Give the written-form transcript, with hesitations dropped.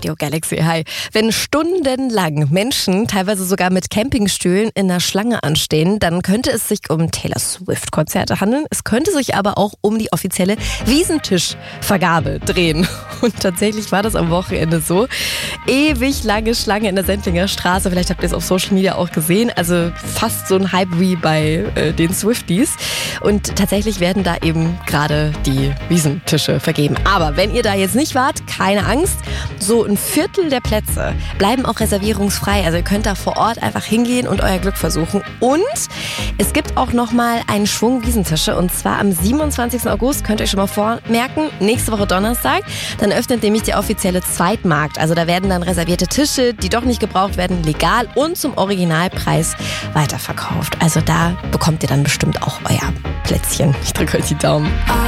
Radio Galaxy. Hi. Wenn stundenlang Menschen, teilweise sogar mit Campingstühlen, in der Schlange anstehen, dann könnte es sich um Taylor Swift-Konzerte handeln. Es könnte sich aber auch um die offizielle Wiesentischvergabe drehen. Und tatsächlich war das am Wochenende so. Ewig lange Schlange in der Sendlinger Straße. Vielleicht habt ihr es auf Social Media auch gesehen. Also fast so ein Hype wie bei den Swifties. Und tatsächlich werden da eben gerade die Wiesentische vergeben. Aber wenn ihr da jetzt nicht wart, keine Angst. So ein Viertel der Plätze bleiben auch reservierungsfrei. Also ihr könnt da vor Ort einfach hingehen und euer Glück versuchen. Und es gibt auch nochmal einen Schwung Wiesentische. Und zwar am 27. August, könnt ihr euch schon mal vormerken, nächste Woche Donnerstag. Dann öffnet nämlich der offizielle Zweitmarkt. Also da werden dann reservierte Tische, die doch nicht gebraucht werden, legal und zum Originalpreis weiterverkauft. Also da bekommt ihr dann bestimmt auch euer Plätzchen. Ich drücke euch die Daumen.